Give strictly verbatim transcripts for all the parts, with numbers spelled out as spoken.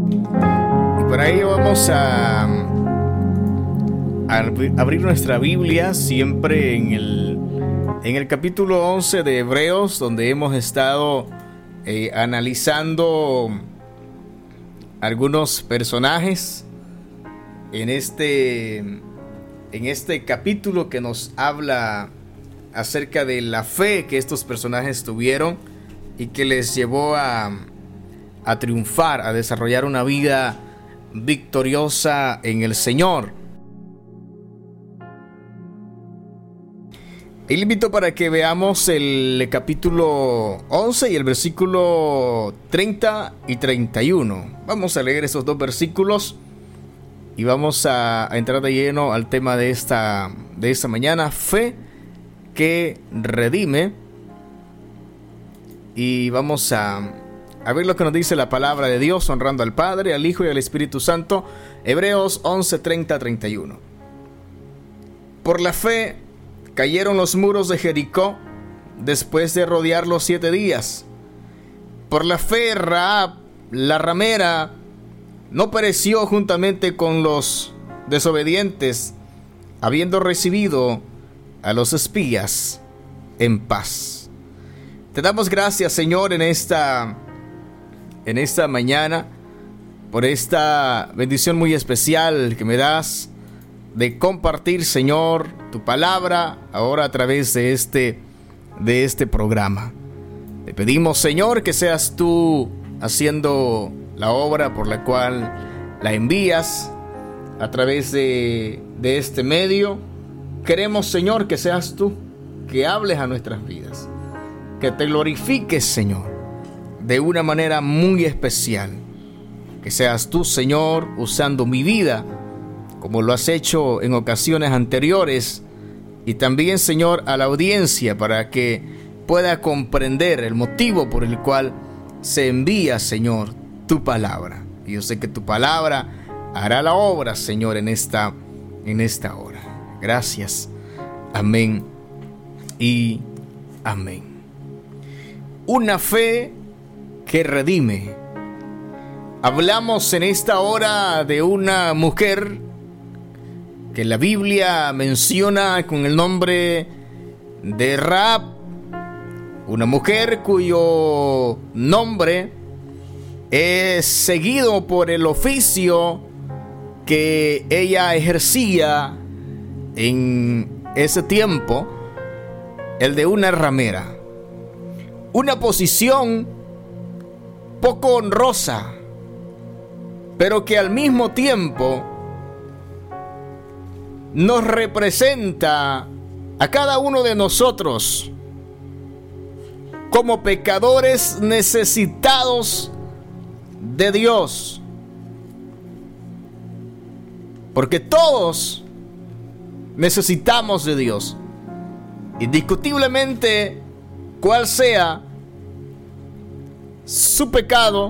Y para ello vamos a, a abrir nuestra Biblia siempre en el, en el capítulo once de Hebreos, donde hemos estado eh, analizando algunos personajes en este, en este capítulo que nos habla acerca de la fe que estos personajes tuvieron y que les llevó a, a triunfar, a desarrollar una vida victoriosa en el Señor. Y le invito para que veamos el capítulo once y el versículo treinta y treinta y uno. Vamos a leer esos dos versículos y vamos a, a entrar de lleno al tema de esta, de esta mañana: fe que redime. Y vamos a, a ver lo que nos dice la palabra de Dios, honrando al Padre, al Hijo y al Espíritu Santo. Hebreos once, treinta, treinta y uno. Por la fe cayeron los muros de Jericó después de rodearlos siete días. Por la fe Rahab, la ramera, no pereció juntamente con los desobedientes, habiendo recibido a los espías en paz. Te damos gracias, Señor, en esta, en esta mañana, por esta bendición muy especial que me das de compartir, Señor, tu palabra ahora a través de este, de este programa. Te pedimos, Señor, que seas tú haciendo la obra por la cual la envías a través de, de este medio. Queremos, Señor, que seas tú, que hables a nuestras vidas, que te glorifiques, Señor, de una manera muy especial. Que seas tú, Señor, usando mi vida como lo has hecho en ocasiones anteriores, y también, Señor, a la audiencia, para que pueda comprender el motivo por el cual se envía, Señor, tu palabra. Y yo sé que tu palabra hará la obra, Señor, en esta, en esta hora. Gracias. Amén y amén. Una fe que redime. Hablamos en esta hora de una mujer que la Biblia menciona con el nombre de Rahab, una mujer cuyo nombre es seguido por el oficio que ella ejercía en ese tiempo, el de una ramera. Una posición poco honrosa, pero que al mismo tiempo nos representa a cada uno de nosotros como pecadores necesitados de Dios. Porque todos necesitamos de Dios. Indiscutiblemente, cual sea su pecado,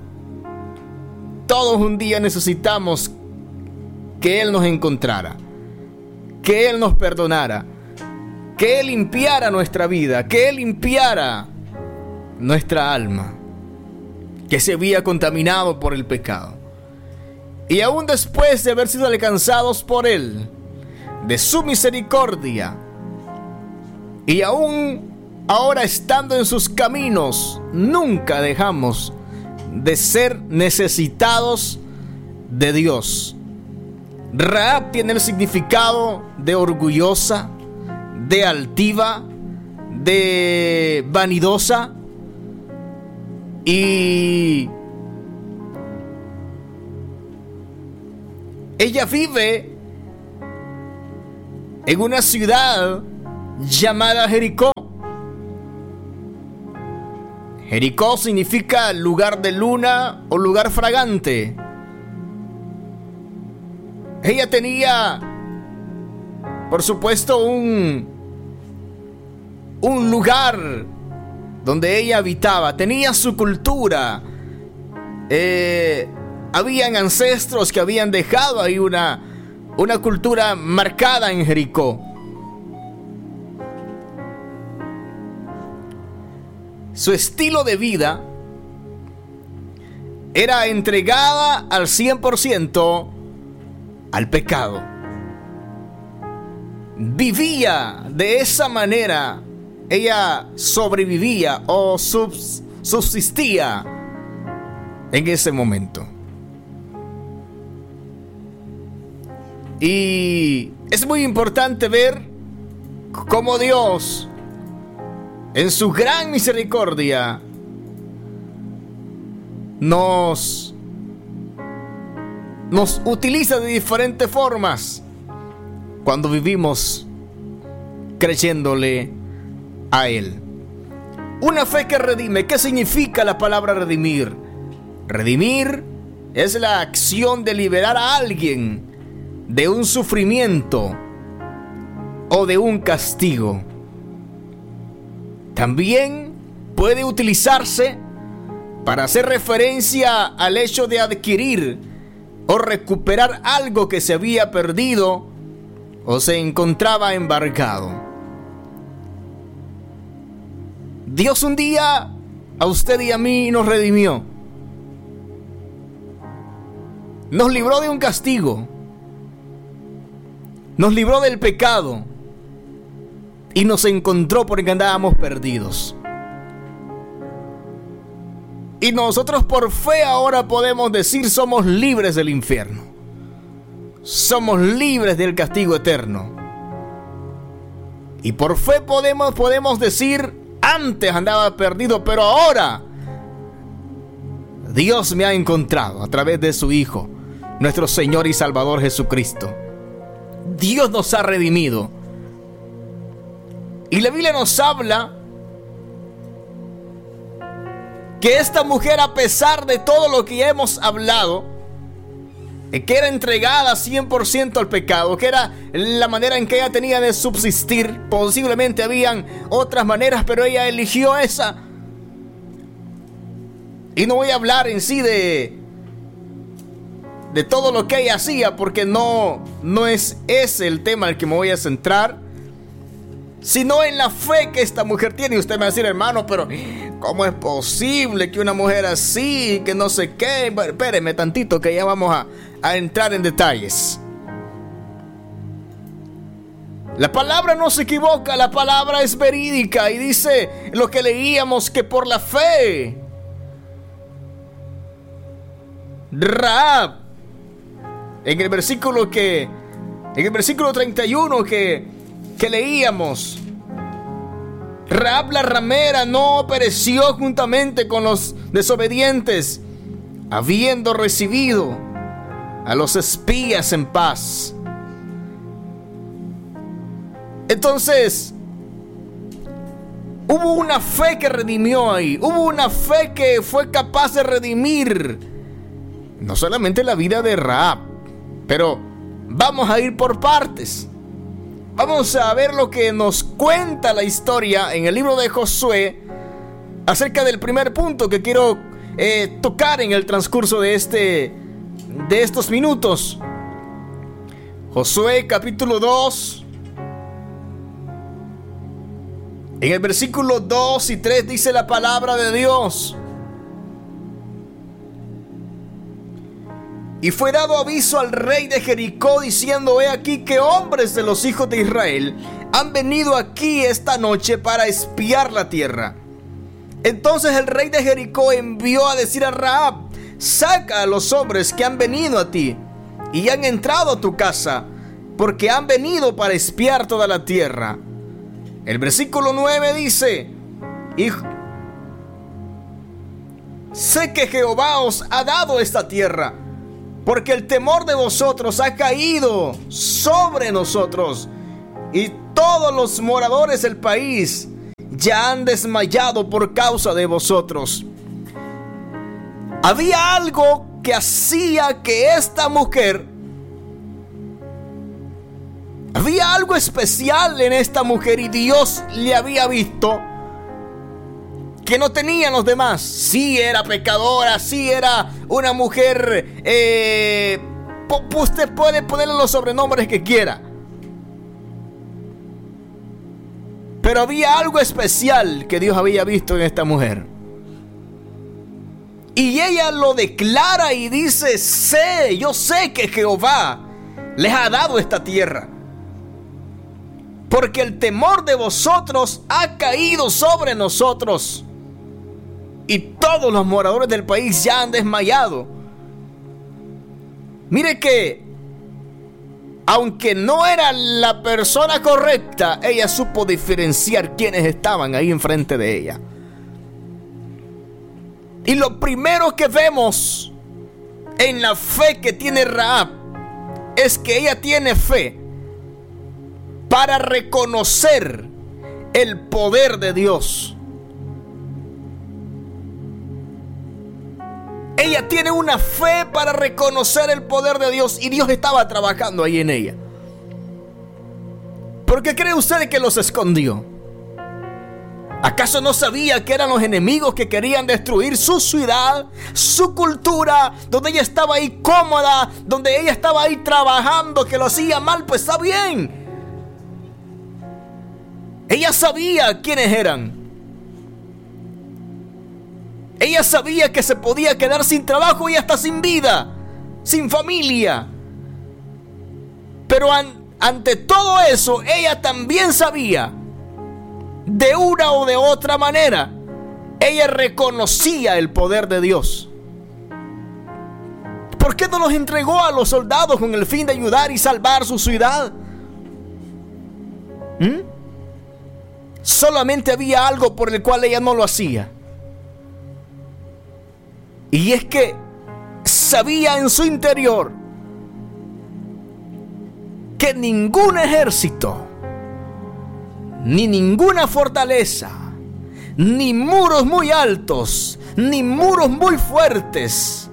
todos un día necesitamos que Él nos encontrara, que Él nos perdonara, que Él limpiara nuestra vida, que Él limpiara nuestra alma, que se había contaminado por el pecado. Y aún después de haber sido alcanzados por Él, de su misericordia, y aún ahora estando en sus caminos, nunca dejamos de ser necesitados de Dios. Rahab tiene el significado de orgullosa, de altiva, de vanidosa, y ella vive en una ciudad llamada Jericó. Jericó significa lugar de luna o lugar fragante. Ella tenía, por supuesto, un, un lugar donde ella habitaba. Tenía su cultura. Eh, habían ancestros que habían dejado ahí una, una cultura marcada en Jericó. Su estilo de vida era entregada al cien por ciento al pecado. Vivía de esa manera. Ella sobrevivía o subs, subsistía en ese momento. Y es muy importante ver cómo Dios, en su gran misericordia, nos, nos utiliza de diferentes formas cuando vivimos creyéndole a Él. Una fe que redime. ¿Qué significa la palabra redimir? Redimir es la acción de liberar a alguien de un sufrimiento o de un castigo. También puede utilizarse para hacer referencia al hecho de adquirir o recuperar algo que se había perdido o se encontraba embargado. Dios un día a usted y a mí nos redimió. Nos libró de un castigo. Nos libró del pecado. Y nos encontró porque andábamos perdidos. Y nosotros por fe ahora podemos decir somos libres del infierno. Somos libres del castigo eterno. Y por fe podemos, podemos decir, antes andaba perdido, pero ahora Dios me ha encontrado a través de su Hijo, nuestro Señor y Salvador Jesucristo. Dios nos ha redimido. Y la Biblia nos habla que esta mujer, a pesar de todo lo que ya hemos hablado, que era entregada cien por ciento al pecado, que era la manera en que ella tenía de subsistir. Posiblemente habían otras maneras, pero ella eligió esa. Y no voy a hablar en sí de de todo lo que ella hacía, porque no, no es ese el tema al que me voy a centrar, sino en la fe que esta mujer tiene. Y usted me va a decir, hermano, pero ¿cómo es posible que una mujer así, que no sé qué? Bueno, espéreme tantito que ya vamos a, a entrar en detalles. La palabra no se equivoca, la palabra es verídica y dice lo que leíamos, que por la fe Rahab, en el versículo que en el versículo treinta y uno que, que leíamos, Rahab la ramera no pereció juntamente con los desobedientes, habiendo recibido a los espías en paz. Entonces, hubo una fe que redimió ahí. Hubo una fe que fue capaz de redimir no solamente la vida de Rahab, pero vamos a ir por partes. Vamos a ver lo que nos cuenta la historia en el libro de Josué acerca del primer punto que quiero eh, tocar en el transcurso de este de estos minutos. Josué capítulo dos. En el versículo dos y tres dice la palabra de Dios: y fue dado aviso al rey de Jericó, diciendo: he aquí que hombres de los hijos de Israel han venido aquí esta noche para espiar la tierra. Entonces el rey de Jericó envió a decir a Rahab: saca a los hombres que han venido a ti y han entrado a tu casa, porque han venido para espiar toda la tierra. El versículo nueve dice: hijo, sé que Jehová os ha dado esta tierra, porque el temor de vosotros ha caído sobre nosotros, y todos los moradores del país ya han desmayado por causa de vosotros. Había algo que hacía que esta mujer, había algo especial en esta mujer, y Dios le había visto que no tenían los demás. Sí era pecadora, sí era una mujer, eh, usted puede ponerle los sobrenombres que quiera, pero había algo especial que Dios había visto en esta mujer. Y ella lo declara y dice: sé, yo sé que Jehová les ha dado esta tierra, porque el temor de vosotros ha caído sobre nosotros, y todos los moradores del país ya han desmayado. Mire que, aunque no era la persona correcta, ella supo diferenciar quiénes estaban ahí enfrente de ella. Y lo primero que vemos en la fe que tiene Rahab es que ella tiene fe para reconocer el poder de Dios. Ella tiene una fe para reconocer el poder de Dios, y Dios estaba trabajando ahí en ella. ¿Por qué cree usted que los escondió? ¿Acaso no sabía que eran los enemigos que querían destruir su ciudad, su cultura, donde ella estaba ahí cómoda, donde ella estaba ahí trabajando, que lo hacía mal? Pues está bien. Ella sabía quiénes eran. Ella sabía que se podía quedar sin trabajo y hasta sin vida, sin familia. Pero an- ante todo eso, ella también sabía, de una o de otra manera, ella reconocía el poder de Dios. ¿Por qué no los entregó a los soldados con el fin de ayudar y salvar su ciudad? ¿Mm? Solamente había algo por el cual ella no lo hacía. Y es que sabía en su interior que ningún ejército, ni ninguna fortaleza, ni muros muy altos, ni muros muy fuertes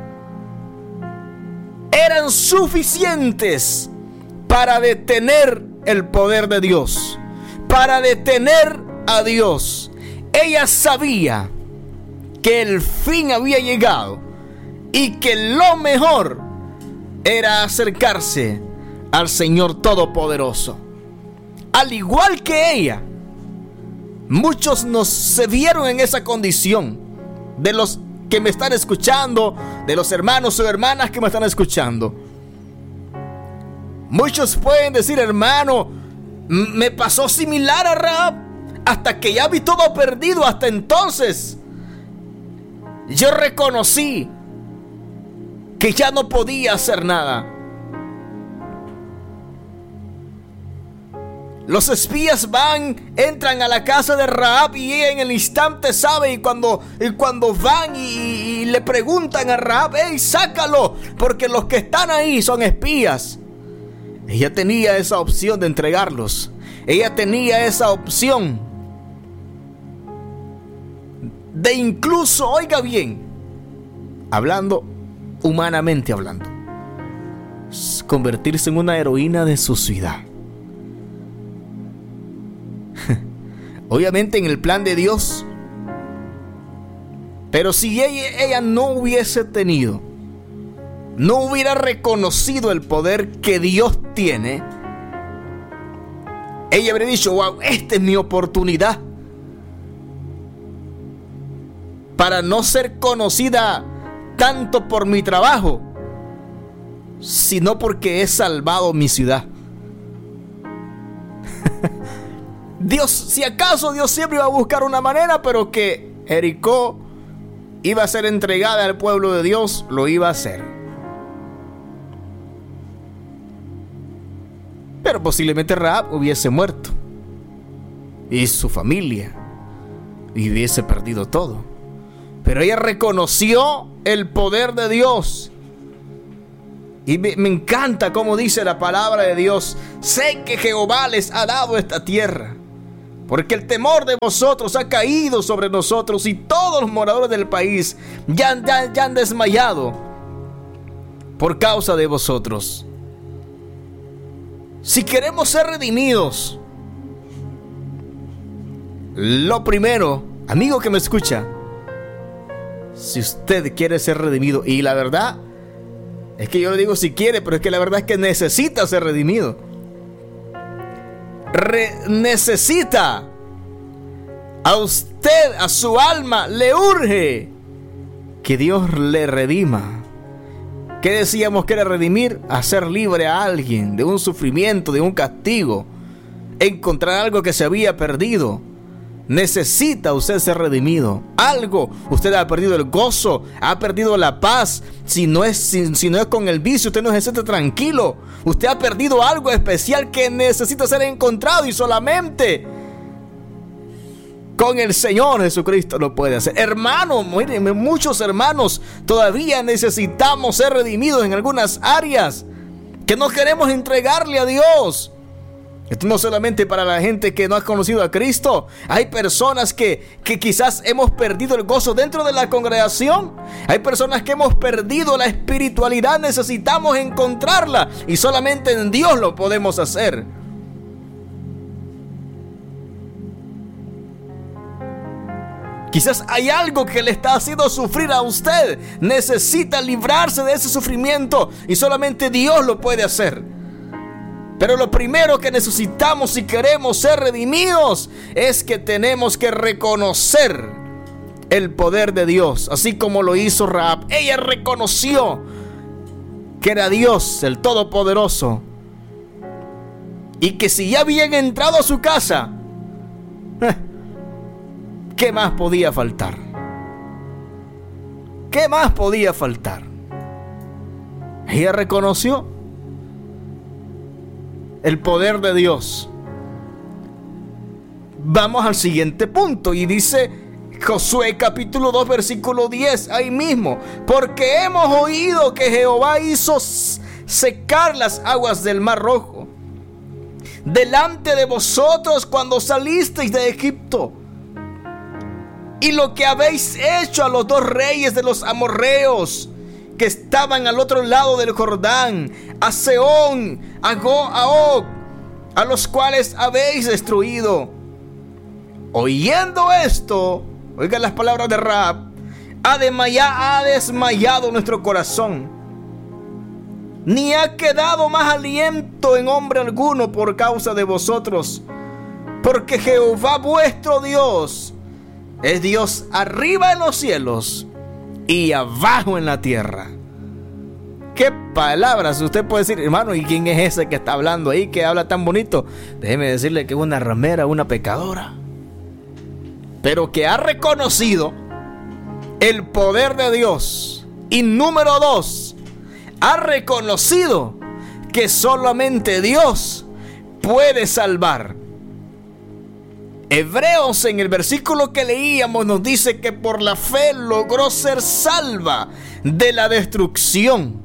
eran suficientes para detener el poder de Dios, para detener a Dios. Ella sabía que el fin había llegado y que lo mejor era acercarse al Señor Todopoderoso. Al igual que ella, muchos nos se vieron en esa condición. De los que me están escuchando, de los hermanos o hermanas que me están escuchando, muchos pueden decir: hermano, me pasó similar a Rahab, hasta que ya vi todo perdido. Hasta entonces yo reconocí que ya no podía hacer nada. Los espías van, entran a la casa de Rahab, y ella en el instante sabe. Y cuando, y cuando van y, y le preguntan a Rahab: hey, sácalo, porque los que están ahí son espías. Ella tenía esa opción de entregarlos. Ella tenía esa opción de incluso, oiga bien, hablando humanamente hablando, convertirse en una heroína de su ciudad. Obviamente en el plan de Dios. Pero si ella, ella no hubiese tenido, no hubiera reconocido el poder que Dios tiene, ella habría dicho: wow, esta es mi oportunidad para no ser conocida tanto por mi trabajo, sino porque he salvado mi ciudad. Dios, si acaso Dios siempre iba a buscar una manera, pero que Jericó iba a ser entregada al pueblo de Dios, lo iba a hacer. Pero posiblemente Rahab hubiese muerto, y su familia, y hubiese perdido todo. Pero ella reconoció el poder de Dios. Y me, me encanta cómo dice la palabra de Dios: sé que Jehová les ha dado esta tierra, porque el temor de vosotros ha caído sobre nosotros, y todos los moradores del país ya, ya, ya han desmayado por causa de vosotros. Si queremos ser redimidos, lo primero, amigo que me escucha, si usted quiere ser redimido, y la verdad es que yo le digo si quiere, pero es que la verdad es que necesita ser redimido. Re- necesita. A usted, a su alma, le urge que Dios le redima. ¿Qué decíamos que era redimir? Hacer libre a alguien de un sufrimiento, de un castigo, encontrar algo que se había perdido. Necesita usted ser redimido. Algo, usted ha perdido el gozo, ha perdido la paz. Si no es, si, si no es con el vicio, usted no se siente tranquilo. Usted ha perdido algo especial que necesita ser encontrado, y solamente con el Señor Jesucristo lo puede hacer. Hermanos, miren, muchos hermanos todavía necesitamos ser redimidos en algunas áreas que no queremos entregarle a Dios. Esto no solamente para la gente que no ha conocido a Cristo. Hay personas que, que quizás hemos perdido el gozo dentro de la congregación. Hay personas que hemos perdido la espiritualidad. Necesitamos encontrarla, y solamente en Dios lo podemos hacer. Quizás hay algo que le está haciendo sufrir a usted. Necesita librarse de ese sufrimiento, y solamente Dios lo puede hacer. Pero lo primero que necesitamos si queremos ser redimidos es que tenemos que reconocer el poder de Dios, así como lo hizo Rahab. Ella reconoció que era Dios el Todopoderoso, y que si ya habían entrado a su casa, ¿qué más podía faltar? ¿Qué más podía faltar? Ella reconoció el poder de Dios. Vamos al siguiente punto, y dice Josué capítulo dos versículo diez, ahí mismo: porque hemos oído que Jehová hizo secar las aguas del Mar Rojo delante de vosotros cuando salisteis de Egipto, y lo que habéis hecho a los dos reyes de los amorreos que estaban al otro lado del Jordán, a Sehón, a Go, a Og, a los cuales habéis destruido. Oyendo esto, oigan las palabras de Rahab, ha desmayado, ha desmayado nuestro corazón, ni ha quedado más aliento en hombre alguno por causa de vosotros, porque Jehová vuestro Dios es Dios arriba en los cielos y abajo en la tierra. ¿Qué palabras? Usted puede decir: hermano, ¿y quién es ese que está hablando ahí, que habla tan bonito? Déjeme decirle que es una ramera, una pecadora, pero que ha reconocido el poder de Dios. Y número dos, ha reconocido que solamente Dios puede salvar. Hebreos, en el versículo que leíamos, nos dice que por la fe logró ser salva de la destrucción.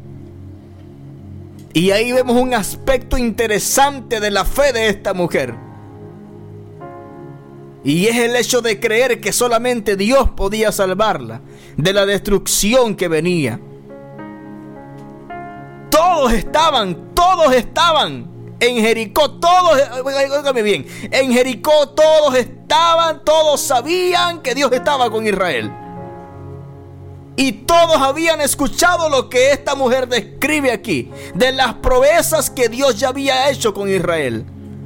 Y ahí vemos un aspecto interesante de la fe de esta mujer, y es el hecho de creer que solamente Dios podía salvarla de la destrucción que venía. Todos estaban, todos estaban en Jericó, todos, óigame bien, en Jericó todos estaban, todos sabían que Dios estaba con Israel. Y todos habían escuchado lo que esta mujer describe aquí, de las proezas que Dios ya había hecho con Israel.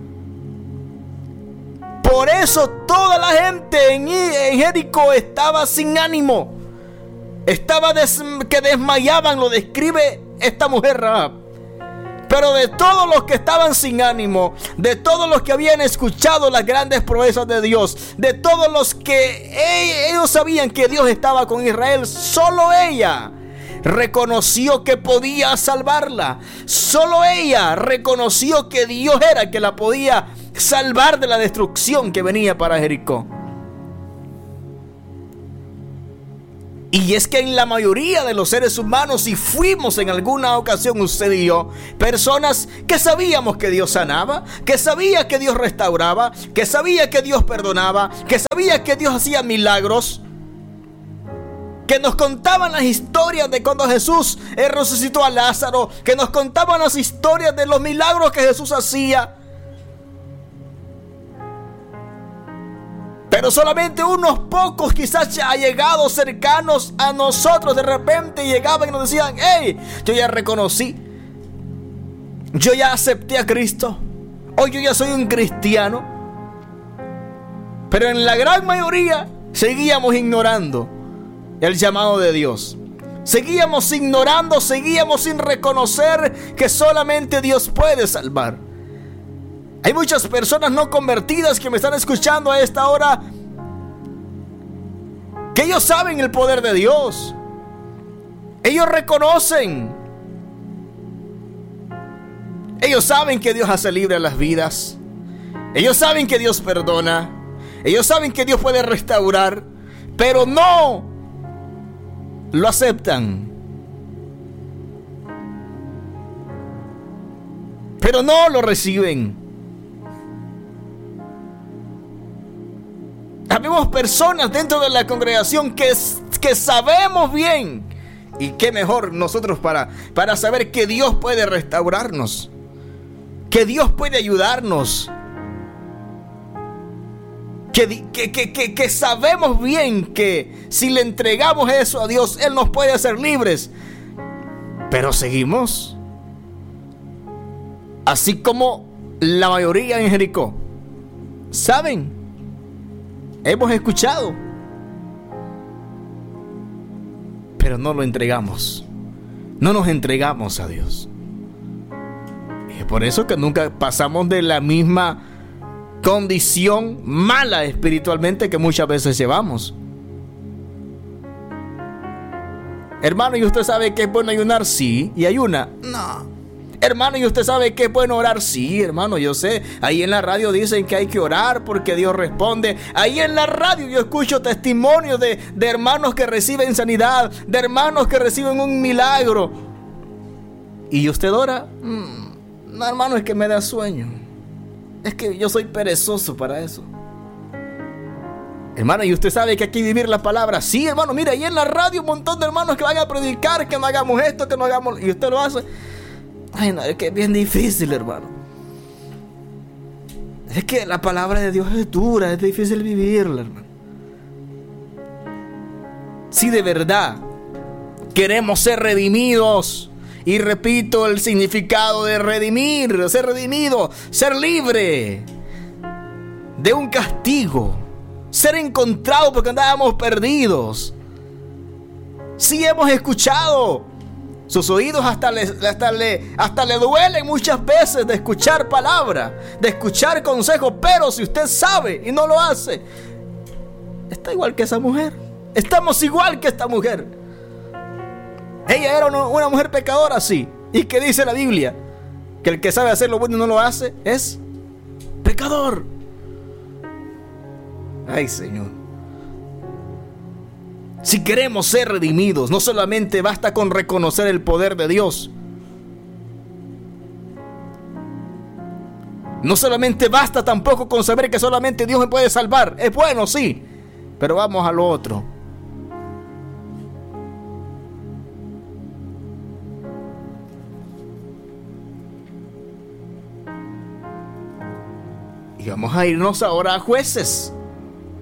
Por eso toda la gente en, en Jericó estaba sin ánimo, estaba des, que desmayaban, lo describe esta mujer Rahab. Pero de todos los que estaban sin ánimo, de todos los que habían escuchado las grandes proezas de Dios, de todos los que ellos sabían que Dios estaba con Israel, solo ella reconoció que podía salvarla. Solo ella reconoció que Dios era el que la podía salvar de la destrucción que venía para Jericó. Y es que en la mayoría de los seres humanos, si fuimos en alguna ocasión, usted y yo, personas que sabíamos que Dios sanaba, que sabía que Dios restauraba, que sabía que Dios perdonaba, que sabía que Dios hacía milagros, que nos contaban las historias de cuando Jesús resucitó a Lázaro, que nos contaban las historias de los milagros que Jesús hacía. Pero solamente unos pocos, quizás allegados, cercanos a nosotros, de repente llegaban y nos decían: hey, yo ya reconocí, yo ya acepté a Cristo, hoy yo ya soy un cristiano. Pero en la gran mayoría seguíamos ignorando el llamado de Dios. Seguíamos ignorando, seguíamos sin reconocer que solamente Dios puede salvar. Hay muchas personas no convertidas que me están escuchando a esta hora, que ellos saben el poder de Dios. Ellos reconocen. Ellos saben que Dios hace libre las vidas. Ellos saben que Dios perdona. Ellos saben que Dios puede restaurar, pero no lo aceptan. Pero no lo reciben. Habemos personas dentro de la congregación que, que sabemos bien, y qué mejor nosotros para, para saber que Dios puede restaurarnos, que Dios puede ayudarnos, que, que, que, que, que sabemos bien que si le entregamos eso a Dios, Él nos puede hacer libres. Pero seguimos así como la mayoría en Jericó. ¿Saben? Hemos escuchado, pero no lo entregamos. No nos entregamos a Dios. Y es por eso que nunca pasamos de la misma condición mala espiritualmente que muchas veces llevamos. Hermano, ¿y usted sabe que es bueno ayunar? Sí. ¿Y ayuna? No. Hermano, ¿y usted sabe que es bueno orar? Sí, hermano, yo sé. Ahí en la radio dicen que hay que orar porque Dios responde. Ahí en la radio yo escucho testimonios de, de hermanos que reciben sanidad, de hermanos que reciben un milagro. ¿Y usted ora? Mm, no, hermano, es que me da sueño. Es que yo soy perezoso para eso. Hermano, ¿y usted sabe que hay que vivir la palabra? Sí, hermano, mira, ahí en la radio un montón de hermanos que van a predicar, que no hagamos esto, que no hagamos... Y usted lo hace. Ay, no, es que es bien difícil, hermano. Es que la palabra de Dios es dura, es difícil vivirla, hermano. Si de verdad queremos ser redimidos, y repito el significado de redimir, ser redimido, ser libre de un castigo, ser encontrado porque andábamos perdidos. Si hemos escuchado, sus oídos hasta le, hasta, le, hasta le duelen muchas veces de escuchar palabra, de escuchar consejos, pero si usted sabe y no lo hace, está igual que esa mujer. Estamos igual que esta mujer. Ella era una, una mujer pecadora, sí. ¿Y qué dice la Biblia? Que el que sabe hacer lo bueno y no lo hace es pecador. Ay, Señor. Si queremos ser redimidos, no solamente basta con reconocer el poder de Dios. No solamente basta tampoco con saber que solamente Dios me puede salvar. Es bueno, sí, pero vamos a lo otro. Y vamos a irnos ahora a Jueces.